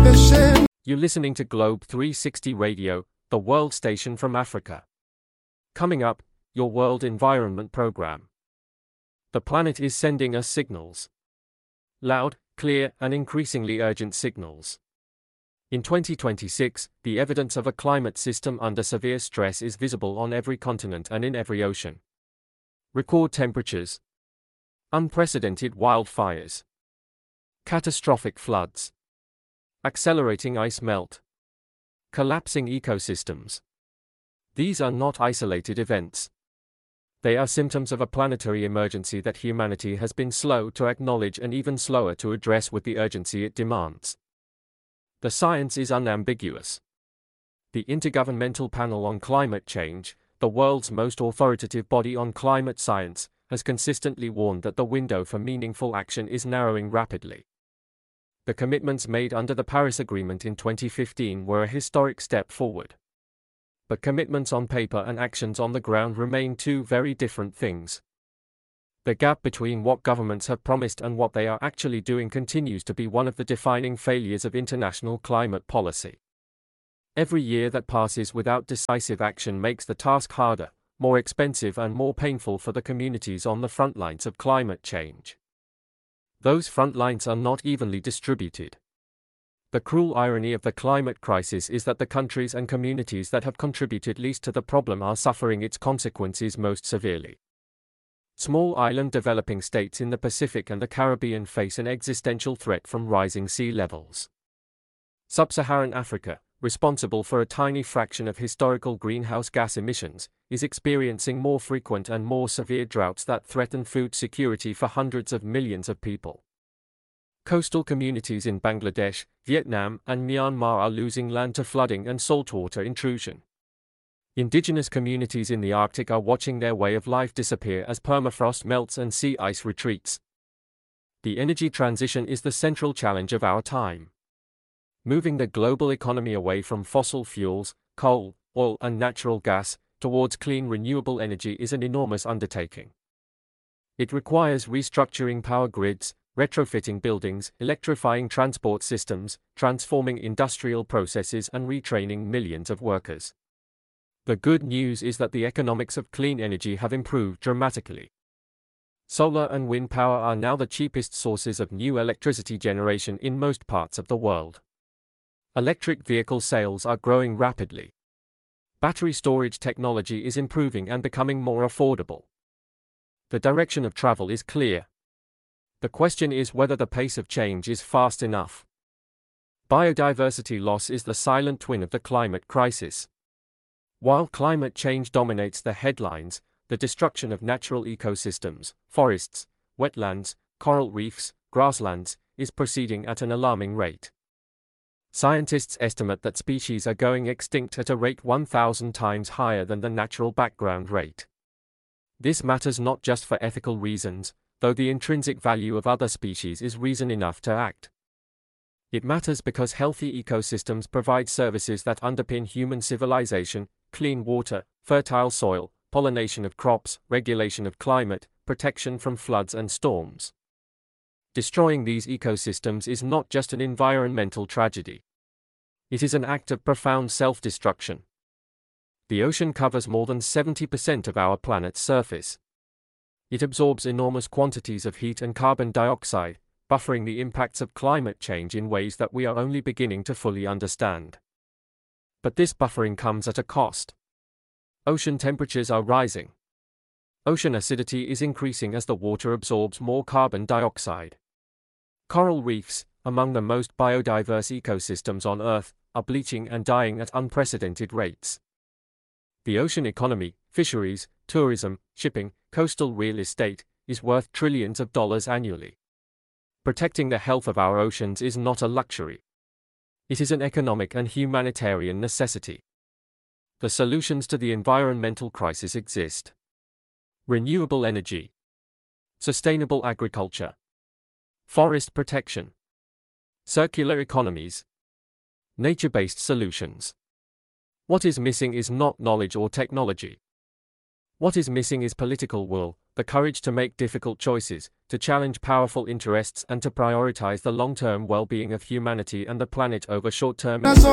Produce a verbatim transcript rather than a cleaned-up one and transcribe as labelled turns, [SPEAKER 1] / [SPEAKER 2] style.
[SPEAKER 1] vision.
[SPEAKER 2] You're listening to Globe three sixty Radio, the world station from Africa. Coming up, your World Environment Program. The planet is sending us signals. Loud, clear, and increasingly urgent signals. In twenty twenty-six, the evidence of a climate system under severe stress is visible on every continent and in every ocean. Record temperatures. Unprecedented wildfires. Catastrophic floods. Accelerating ice melt. Collapsing ecosystems. These are not isolated events. They are symptoms of a planetary emergency that humanity has been slow to acknowledge and even slower to address with the urgency it demands. The science is unambiguous. The Intergovernmental Panel on Climate Change, the world's most authoritative body on climate science, has consistently warned that the window for meaningful action is narrowing rapidly. The commitments made under the Paris Agreement in twenty fifteen were a historic step forward. But commitments on paper and actions on the ground remain two very different things. The gap between what governments have promised and what they are actually doing continues to be one of the defining failures of international climate policy. Every year that passes without decisive action makes the task harder, more expensive and more painful for the communities on the front lines of climate change. Those front lines are not evenly distributed. The cruel irony of the climate crisis is that the countries and communities that have contributed least to the problem are suffering its consequences most severely. Small island developing states in the Pacific and the Caribbean face an existential threat from rising sea levels. Sub-Saharan Africa, responsible for a tiny fraction of historical greenhouse gas emissions, is experiencing more frequent and more severe droughts that threaten food security for hundreds of millions of people. Coastal communities in Bangladesh, Vietnam, and Myanmar are losing land to flooding and saltwater intrusion. Indigenous communities in the Arctic are watching their way of life disappear as permafrost melts and sea ice retreats. The energy transition is the central challenge of our time. Moving the global economy away from fossil fuels, coal, oil, and natural gas, towards clean renewable energy is an enormous undertaking. It requires restructuring power grids, retrofitting buildings, electrifying transport systems, transforming industrial processes and retraining millions of workers. The good news is that the economics of clean energy have improved dramatically. Solar and wind power are now the cheapest sources of new electricity generation in most parts of the world. Electric vehicle sales are growing rapidly. Battery storage technology is improving and becoming more affordable. The direction of travel is clear. The question is whether the pace of change is fast enough. Biodiversity loss is the silent twin of the climate crisis. While climate change dominates the headlines, the destruction of natural ecosystems, forests, wetlands, coral reefs, grasslands, is proceeding at an alarming rate. Scientists estimate that species are going extinct at a rate one thousand times higher than the natural background rate. This matters not just for ethical reasons, though the intrinsic value of other species is reason enough to act. It matters because healthy ecosystems provide services that underpin human civilization: clean water, fertile soil, pollination of crops, regulation of climate, protection from floods and storms. Destroying these ecosystems is not just an environmental tragedy. It is an act of profound self-destruction. The ocean covers more than seventy percent of our planet's surface. It absorbs enormous quantities of heat and carbon dioxide, buffering the impacts of climate change in ways that we are only beginning to fully understand. But this buffering comes at a cost. Ocean temperatures are rising. Ocean acidity is increasing as the water absorbs more carbon dioxide. Coral reefs, among the most biodiverse ecosystems on Earth, are bleaching and dying at unprecedented rates. The ocean economy, fisheries, tourism, shipping, coastal real estate, is worth trillions of dollars annually. Protecting the health of our oceans is not a luxury. It is an economic and humanitarian necessity. The solutions to the environmental crisis exist. Renewable energy. Sustainable agriculture. Forest protection. Circular economies. Nature-based solutions. What is missing is not knowledge or technology. What is missing is political will, The courage to make difficult choices, to challenge powerful interests and to prioritize the long-term well-being of humanity and the planet over short-term